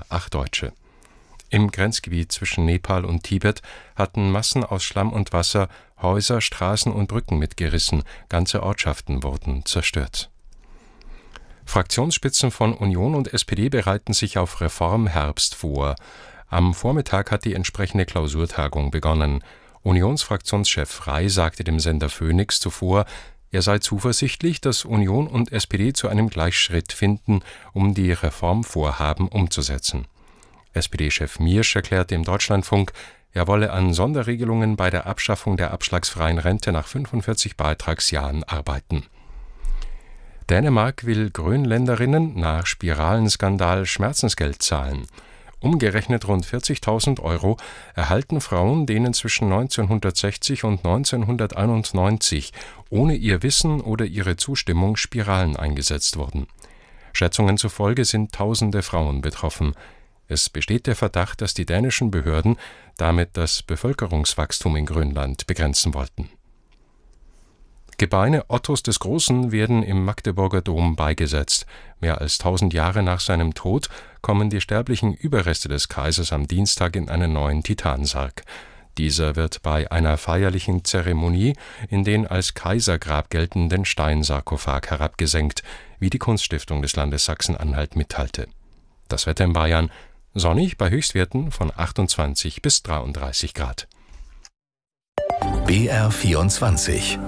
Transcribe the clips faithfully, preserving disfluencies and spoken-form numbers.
acht Deutsche. Im Grenzgebiet zwischen Nepal und Tibet hatten Massen aus Schlamm und Wasser Häuser, Straßen und Brücken mitgerissen, ganze Ortschaften wurden zerstört. Fraktionsspitzen von Union und S P D bereiten sich auf Reformherbst vor. Am Vormittag hat die entsprechende Klausurtagung begonnen. Unionsfraktionschef Rey sagte dem Sender Phoenix zuvor, er sei zuversichtlich, dass Union und S P D zu einem Gleichschritt finden, um die Reformvorhaben umzusetzen. S P D-Chef Miersch erklärte im Deutschlandfunk, er wolle an Sonderregelungen bei der Abschaffung der abschlagsfreien Rente nach fünfundvierzig Beitragsjahren arbeiten. Dänemark will Grönländerinnen nach Spiralenskandal Schmerzensgeld zahlen. Umgerechnet rund vierzigtausend Euro erhalten Frauen, denen zwischen neunzehnhundertsechzig und neunzehnhunderteinundneunzig ohne ihr Wissen oder ihre Zustimmung Spiralen eingesetzt wurden. Schätzungen zufolge sind tausende Frauen betroffen. Es besteht der Verdacht, dass die dänischen Behörden damit das Bevölkerungswachstum in Grönland begrenzen wollten. Gebeine Ottos des Großen werden im Magdeburger Dom beigesetzt. Mehr als tausend Jahre nach seinem Tod kommen die sterblichen Überreste des Kaisers am Dienstag in einen neuen Titansarg. Dieser wird bei einer feierlichen Zeremonie in den als Kaisergrab geltenden Steinsarkophag herabgesenkt, wie die Kunststiftung des Landes Sachsen-Anhalt mitteilte. Das Wetter in Bayern: sonnig bei Höchstwerten von achtundzwanzig bis dreiunddreißig Grad. B R vierundzwanzig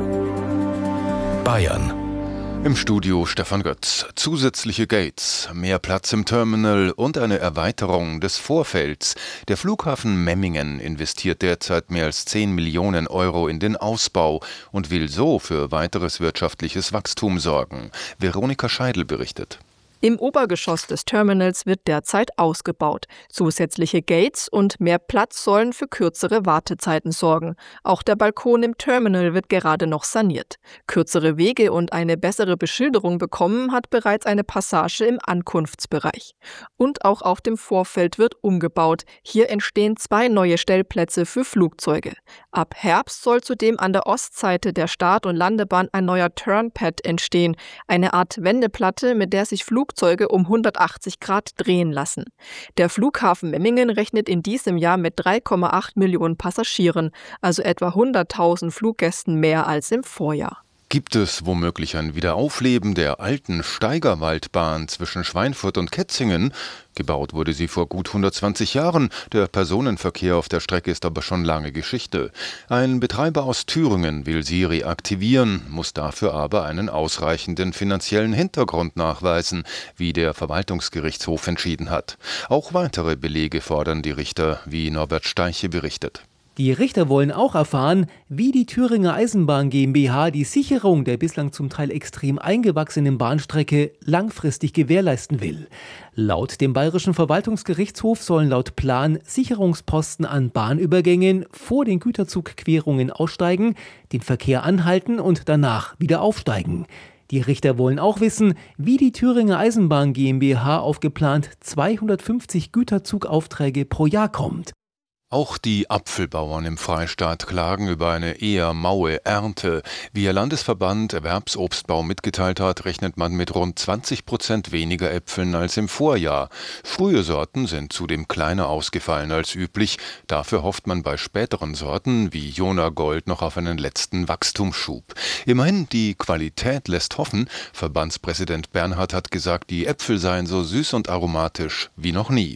Bayern. Im Studio Stefan Götz. Zusätzliche Gates, mehr Platz im Terminal und eine Erweiterung des Vorfelds. Der Flughafen Memmingen investiert derzeit mehr als zehn Millionen Euro in den Ausbau und will so für weiteres wirtschaftliches Wachstum sorgen. Veronika Scheidel berichtet. Im Obergeschoss des Terminals wird derzeit ausgebaut. Zusätzliche Gates und mehr Platz sollen für kürzere Wartezeiten sorgen. Auch der Balkon im Terminal wird gerade noch saniert. Kürzere Wege und eine bessere Beschilderung bekommen hat bereits eine Passage im Ankunftsbereich. Und auch auf dem Vorfeld wird umgebaut. Hier entstehen zwei neue Stellplätze für Flugzeuge. Ab Herbst soll zudem an der Ostseite der Start- und Landebahn ein neuer Turnpad entstehen. Eine Art Wendeplatte, mit der sich Flugzeuge Flugzeuge um hundertachtzig Grad drehen lassen. Der Flughafen Memmingen rechnet in diesem Jahr mit drei Komma acht Millionen Passagieren, also etwa hunderttausend Fluggästen mehr als im Vorjahr. Gibt es womöglich ein Wiederaufleben der alten Steigerwaldbahn zwischen Schweinfurt und Ketzingen? Gebaut wurde sie vor gut hundertzwanzig Jahren. Der Personenverkehr auf der Strecke ist aber schon lange Geschichte. Ein Betreiber aus Thüringen will sie reaktivieren, muss dafür aber einen ausreichenden finanziellen Hintergrund nachweisen, wie der Verwaltungsgerichtshof entschieden hat. Auch weitere Belege fordern die Richter, wie Norbert Steiche berichtet. Die Richter wollen auch erfahren, wie die Thüringer Eisenbahn GmbH die Sicherung der bislang zum Teil extrem eingewachsenen Bahnstrecke langfristig gewährleisten will. Laut dem Bayerischen Verwaltungsgerichtshof sollen laut Plan Sicherungsposten an Bahnübergängen vor den Güterzugquerungen aussteigen, den Verkehr anhalten und danach wieder aufsteigen. Die Richter wollen auch wissen, wie die Thüringer Eisenbahn GmbH auf geplant zweihundertfünfzig Güterzugaufträge pro Jahr kommt. Auch die Apfelbauern im Freistaat klagen über eine eher maue Ernte. Wie ihr Landesverband Erwerbsobstbau mitgeteilt hat, rechnet man mit rund zwanzig Prozent weniger Äpfeln als im Vorjahr. Frühe Sorten sind zudem kleiner ausgefallen als üblich. Dafür hofft man bei späteren Sorten wie Jona Gold noch auf einen letzten Wachstumsschub. Immerhin, die Qualität lässt hoffen. Verbandspräsident Bernhard hat gesagt, die Äpfel seien so süß und aromatisch wie noch nie.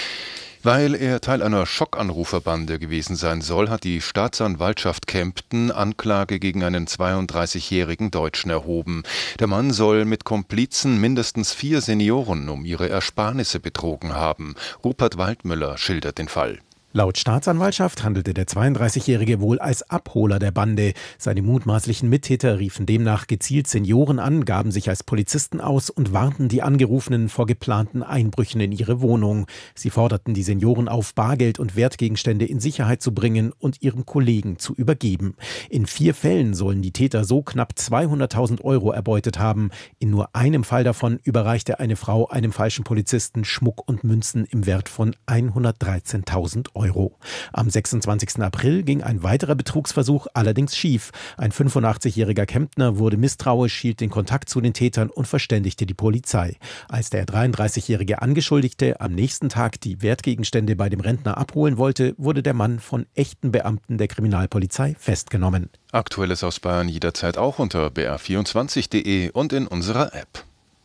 Weil er Teil einer Schockanruferbande gewesen sein soll, hat die Staatsanwaltschaft Kempten Anklage gegen einen zweiunddreißigjährigen Deutschen erhoben. Der Mann soll mit Komplizen mindestens vier Senioren um ihre Ersparnisse betrogen haben. Rupert Waldmüller schildert den Fall. Laut Staatsanwaltschaft handelte der zweiunddreißigjährige wohl als Abholer der Bande. Seine mutmaßlichen Mittäter riefen demnach gezielt Senioren an, gaben sich als Polizisten aus und warnten die Angerufenen vor geplanten Einbrüchen in ihre Wohnung. Sie forderten die Senioren auf, Bargeld und Wertgegenstände in Sicherheit zu bringen und ihrem Kollegen zu übergeben. In vier Fällen sollen die Täter so knapp zweihunderttausend Euro erbeutet haben. In nur einem Fall davon überreichte eine Frau einem falschen Polizisten Schmuck und Münzen im Wert von hundertdreizehntausend Euro. Euro. Am sechsundzwanzigsten April ging ein weiterer Betrugsversuch allerdings schief. Ein fünfundachtzig-jähriger Kemptner wurde misstrauisch, hielt den Kontakt zu den Tätern und verständigte die Polizei. Als der dreiunddreißigjährige Angeschuldigte am nächsten Tag die Wertgegenstände bei dem Rentner abholen wollte, wurde der Mann von echten Beamten der Kriminalpolizei festgenommen. Aktuelles aus Bayern jederzeit auch unter b r vierundzwanzig punkt de und in unserer App.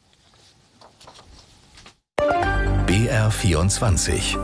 B R vierundzwanzig.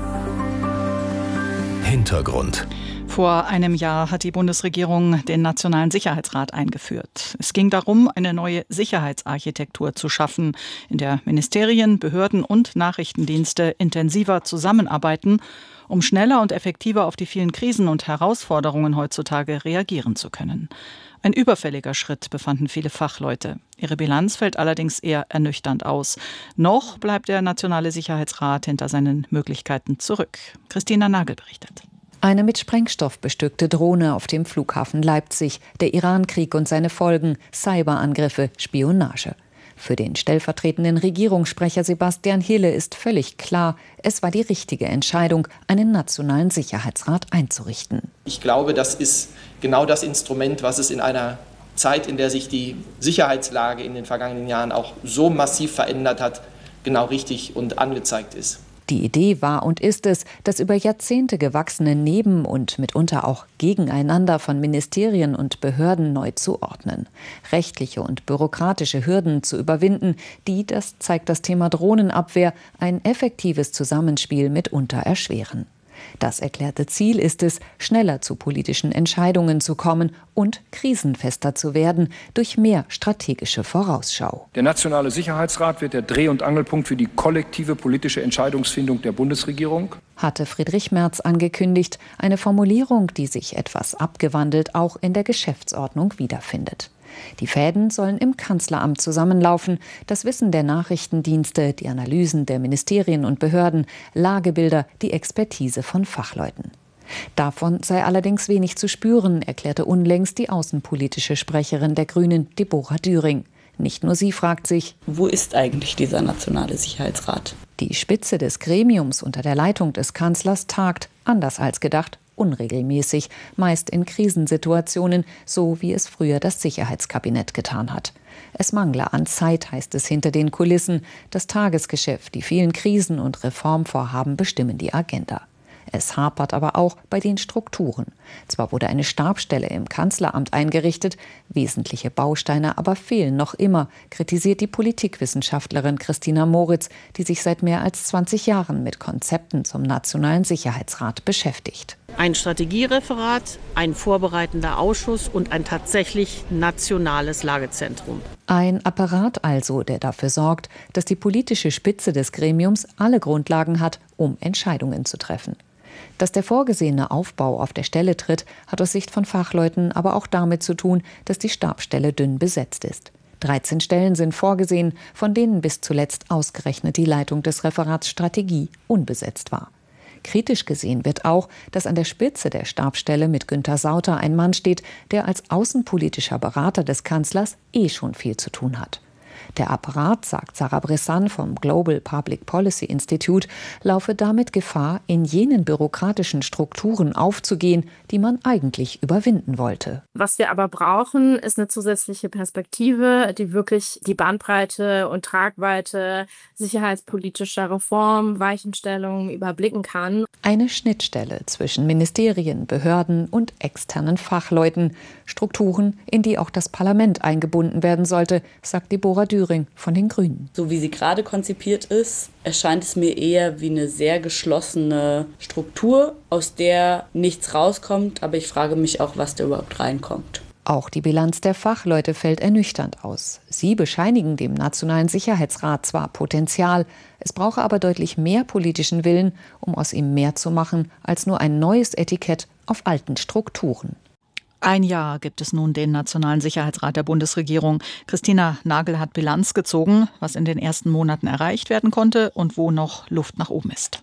Hintergrund. Vor einem Jahr hat die Bundesregierung den Nationalen Sicherheitsrat eingeführt. Es ging darum, eine neue Sicherheitsarchitektur zu schaffen, in der Ministerien, Behörden und Nachrichtendienste intensiver zusammenarbeiten, um schneller und effektiver auf die vielen Krisen und Herausforderungen heutzutage reagieren zu können. Ein überfälliger Schritt, befanden viele Fachleute. Ihre Bilanz fällt allerdings eher ernüchternd aus. Noch bleibt der Nationale Sicherheitsrat hinter seinen Möglichkeiten zurück. Christina Nagel berichtet. Eine mit Sprengstoff bestückte Drohne auf dem Flughafen Leipzig, der Irankrieg und seine Folgen, Cyberangriffe, Spionage. Für den stellvertretenden Regierungssprecher Sebastian Hille ist völlig klar, es war die richtige Entscheidung, einen Nationalen Sicherheitsrat einzurichten. Ich glaube, das ist genau das Instrument, was es in einer Zeit, in der sich die Sicherheitslage in den vergangenen Jahren auch so massiv verändert hat, genau richtig und angezeigt ist. Die Idee war und ist es, das über Jahrzehnte gewachsene Neben- und mitunter auch Gegeneinander von Ministerien und Behörden neu zu ordnen. Rechtliche und bürokratische Hürden zu überwinden, die, das zeigt das Thema Drohnenabwehr, ein effektives Zusammenspiel mitunter erschweren. Das erklärte Ziel ist es, schneller zu politischen Entscheidungen zu kommen und krisenfester zu werden durch mehr strategische Vorausschau. Der Nationale Sicherheitsrat wird der Dreh- und Angelpunkt für die kollektive politische Entscheidungsfindung der Bundesregierung, hatte Friedrich Merz angekündigt, eine Formulierung, die sich etwas abgewandelt auch in der Geschäftsordnung wiederfindet. Die Fäden sollen im Kanzleramt zusammenlaufen, das Wissen der Nachrichtendienste, die Analysen der Ministerien und Behörden, Lagebilder, die Expertise von Fachleuten. Davon sei allerdings wenig zu spüren, erklärte unlängst die außenpolitische Sprecherin der Grünen, Deborah Düring. Nicht nur sie fragt sich, wo ist eigentlich dieser Nationale Sicherheitsrat? Die Spitze des Gremiums unter der Leitung des Kanzlers tagt, anders als gedacht, unregelmäßig, meist in Krisensituationen, so wie es früher das Sicherheitskabinett getan hat. Es mangle an Zeit, heißt es hinter den Kulissen. Das Tagesgeschäft, die vielen Krisen und Reformvorhaben bestimmen die Agenda. Es hapert aber auch bei den Strukturen. Zwar wurde eine Stabsstelle im Kanzleramt eingerichtet, wesentliche Bausteine aber fehlen noch immer, kritisiert die Politikwissenschaftlerin Christina Moritz, die sich seit mehr als zwanzig Jahren mit Konzepten zum Nationalen Sicherheitsrat beschäftigt. Ein Strategiereferat, ein vorbereitender Ausschuss und ein tatsächlich nationales Lagezentrum. Ein Apparat also, der dafür sorgt, dass die politische Spitze des Gremiums alle Grundlagen hat, um Entscheidungen zu treffen. Dass der vorgesehene Aufbau auf der Stelle tritt, hat aus Sicht von Fachleuten aber auch damit zu tun, dass die Stabsstelle dünn besetzt ist. dreizehn Stellen sind vorgesehen, von denen bis zuletzt ausgerechnet die Leitung des Referats Strategie unbesetzt war. Kritisch gesehen wird auch, dass an der Spitze der Stabsstelle mit Günther Sauter ein Mann steht, der als außenpolitischer Berater des Kanzlers eh schon viel zu tun hat. Der Apparat, sagt Sarah Bressan vom Global Public Policy Institute, laufe damit Gefahr, in jenen bürokratischen Strukturen aufzugehen, die man eigentlich überwinden wollte. Was wir aber brauchen, ist eine zusätzliche Perspektive, die wirklich die Bandbreite und Tragweite sicherheitspolitischer Reform, Weichenstellungen überblicken kann. Eine Schnittstelle zwischen Ministerien, Behörden und externen Fachleuten. Strukturen, in die auch das Parlament eingebunden werden sollte, sagt Deborah Düring von den Grünen. So wie sie gerade konzipiert ist, erscheint es mir eher wie eine sehr geschlossene Struktur, aus der nichts rauskommt. Aber ich frage mich auch, was da überhaupt reinkommt. Auch die Bilanz der Fachleute fällt ernüchternd aus. Sie bescheinigen dem Nationalen Sicherheitsrat zwar Potenzial, es brauche aber deutlich mehr politischen Willen, um aus ihm mehr zu machen, als nur ein neues Etikett auf alten Strukturen. Ein Jahr gibt es nun den Nationalen Sicherheitsrat der Bundesregierung. Christina Nagel hat Bilanz gezogen, was in den ersten Monaten erreicht werden konnte und wo noch Luft nach oben ist.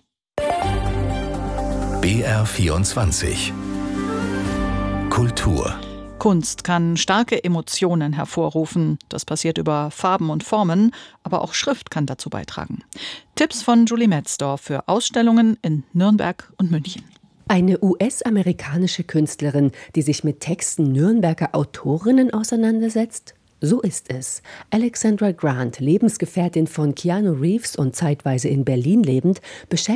B R vierundzwanzig. Kultur. Kunst kann starke Emotionen hervorrufen. Das passiert über Farben und Formen, aber auch Schrift kann dazu beitragen. Tipps von Julie Metzdorf für Ausstellungen in Nürnberg und München. Eine U S-amerikanische Künstlerin, die sich mit Texten Nürnberger Autorinnen auseinandersetzt? So ist es. Alexandra Grant, Lebensgefährtin von Keanu Reeves und zeitweise in Berlin lebend, beschäftigt